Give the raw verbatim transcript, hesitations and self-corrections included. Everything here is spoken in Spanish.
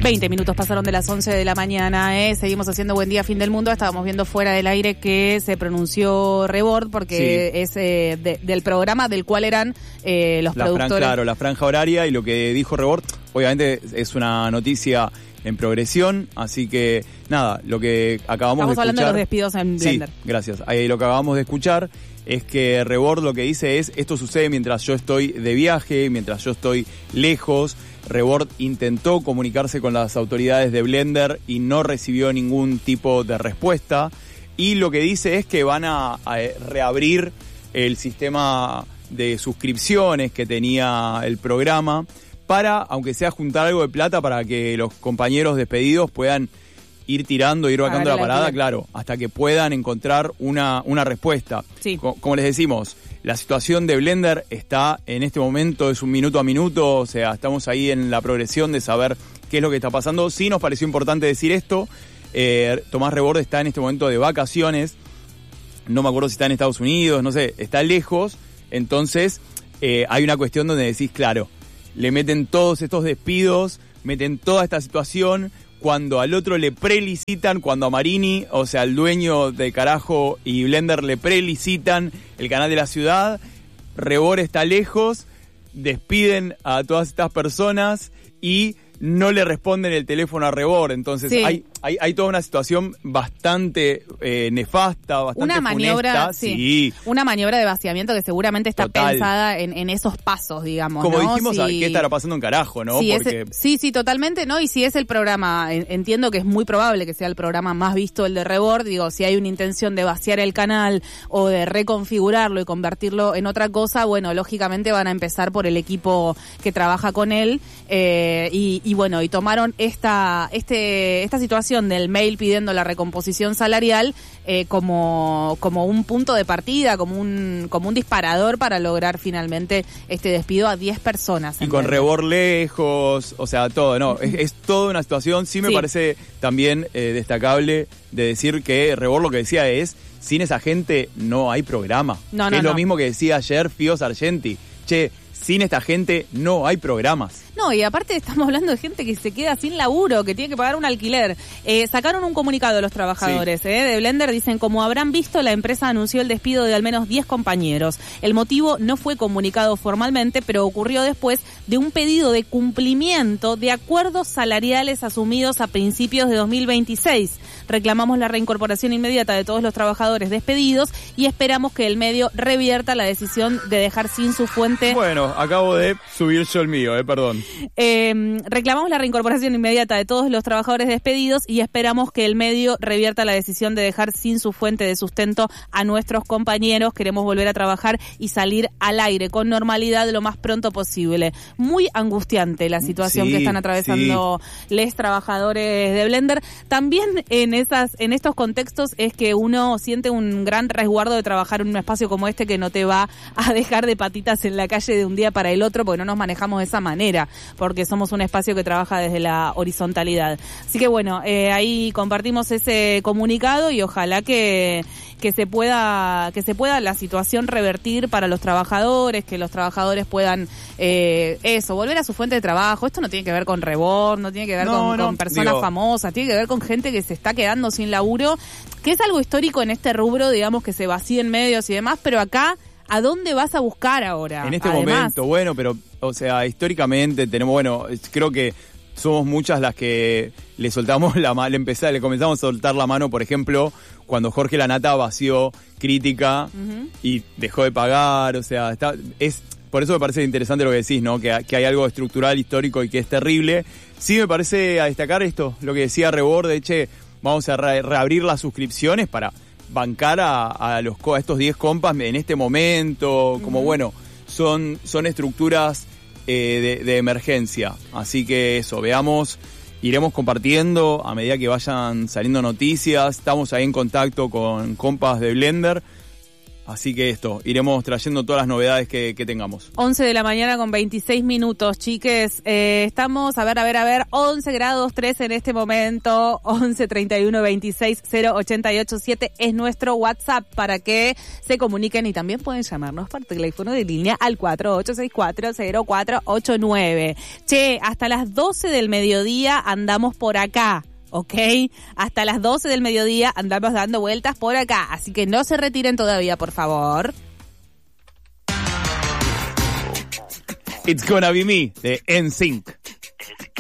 veinte minutos pasaron de las once de la mañana, ¿eh? Seguimos haciendo Buen Día, Fin del Mundo. Estábamos viendo fuera del aire que se pronunció Rebord porque sí. es eh, de, del programa del cual eran eh, los la productores. Fran, claro, la franja horaria, y lo que dijo Rebord, obviamente es una noticia en progresión, así que nada, lo que acabamos Estamos de escuchar... Estamos hablando de los despidos en Blender. Sí, gracias. Ahí lo que acabamos de escuchar es que Rebord lo que dice es, esto sucede mientras yo estoy de viaje, mientras yo estoy lejos. Rebord intentó comunicarse con las autoridades de Blender y no recibió ningún tipo de respuesta. Y lo que dice es que van a, a reabrir el sistema de suscripciones que tenía el programa para, aunque sea juntar algo de plata para que los compañeros despedidos puedan ir tirando, ir bajando la parada, la claro, hasta que puedan encontrar una, una respuesta. Sí. Co- como les decimos, la situación de Blender está en este momento, es un minuto a minuto, o sea, estamos ahí en la progresión de saber qué es lo que está pasando. Sí nos pareció importante decir esto, eh, Tomás Rebord está en este momento de vacaciones, no me acuerdo si está en Estados Unidos, no sé, está lejos, entonces eh, hay una cuestión donde decís, claro, le meten todos estos despidos, meten toda esta situación, cuando al otro le prelicitan, cuando a Marini, o sea, el dueño de Carajo y Blender le prelicitan el canal de la ciudad, Rebord está lejos, despiden a todas estas personas y no le responden el teléfono a Rebord, entonces sí. hay, hay hay toda una situación bastante eh, nefasta, bastante una maniobra, funesta. Sí. sí. Una maniobra de vaciamiento que seguramente está Total. pensada en, en esos pasos, digamos. Como ¿no? dijimos, si... ¿qué estará pasando en Carajo, no? Sí, Porque... ese, sí, sí, totalmente, ¿no? Y si es el programa, entiendo que es muy probable que sea el programa más visto, el de Rebord, digo, si hay una intención de vaciar el canal o de reconfigurarlo y convertirlo en otra cosa, bueno, lógicamente van a empezar por el equipo que trabaja con él, eh, y, y bueno, y tomaron esta, este, esta situación del mail pidiendo la recomposición salarial eh, como, como un punto de partida, como un, como un disparador para lograr finalmente este despido a diez personas. Y con Rebord lejos, o sea, todo, no, es, es toda una situación. Sí me sí. parece también eh, destacable de decir que Rebord lo que decía es, sin esa gente no hay programa. No, que no, es no. lo mismo que decía ayer Fío Sargenti. Che, sin esta gente no hay programas. No, y aparte estamos hablando de gente que se queda sin laburo, que tiene que pagar un alquiler. Eh, sacaron un comunicado de los trabajadores sí. eh, de Blender, dicen, como habrán visto, la empresa anunció el despido de al menos diez compañeros. El motivo no fue comunicado formalmente, pero ocurrió después de un pedido de cumplimiento de acuerdos salariales asumidos a principios de dos mil veintiséis. Reclamamos la reincorporación inmediata de todos los trabajadores despedidos y esperamos que el medio revierta la decisión de dejar sin su fuente... Bueno, acabo de subir yo el mío, eh, perdón. Eh, reclamamos la reincorporación inmediata de todos los trabajadores despedidos y esperamos que el medio revierta la decisión de dejar sin su fuente de sustento a nuestros compañeros. Queremos volver a trabajar y salir al aire con normalidad lo más pronto posible. Muy angustiante la situación sí, que están atravesando sí. los trabajadores de Blender. También en esas, en estos contextos es que uno siente un gran resguardo de trabajar en un espacio como este que no te va a dejar de patitas en la calle de un día para el otro, porque no nos manejamos de esa manera, porque somos un espacio que trabaja desde la horizontalidad. Así que bueno, eh, ahí compartimos ese comunicado y ojalá que que se pueda que se pueda la situación revertir para los trabajadores, que los trabajadores puedan eh, eso, volver a su fuente de trabajo. Esto no tiene que ver con Rebord, no tiene que ver no, con, no, con personas digo... famosas, tiene que ver con gente que se está quedando sin laburo, que es algo histórico en este rubro, digamos, que se vacíen medios y demás, pero acá, ¿a dónde vas a buscar ahora? En este Además, momento, bueno, pero, o sea, históricamente tenemos, bueno, creo que somos muchas las que le soltamos la mano, le empezamos, le comenzamos a soltar la mano, por ejemplo, cuando Jorge Lanata vació Crítica uh-huh. y dejó de pagar, o sea, está, es, por eso me parece interesante lo que decís, ¿no? Que, que hay algo estructural, histórico y que es terrible. Sí me parece a destacar esto, lo que decía Rebord, de che, vamos a re- reabrir las suscripciones para bancar a, a los a estos diez compas en este momento, como uh-huh. bueno, son, son estructuras eh, de, de emergencia. Así que eso, veamos, iremos compartiendo a medida que vayan saliendo noticias. Estamos ahí en contacto con compas de Blender. Así que esto, iremos trayendo todas las novedades que, que tengamos. once de la mañana con veintiséis minutos, chiques. Eh, estamos, a ver, a ver, a ver, once grados tres en este momento. once treinta y uno veintiséis cero ochenta y ocho siete es nuestro WhatsApp para que se comuniquen y también pueden llamarnos por teléfono de línea al cuatro ocho seis cuatro cero cuatro ocho nueve. Che, hasta las doce del mediodía andamos por acá. ¿Ok? Hasta las doce del mediodía andamos dando vueltas por acá, así que no se retiren todavía, por favor. It's Gonna Be Me, de N Sync.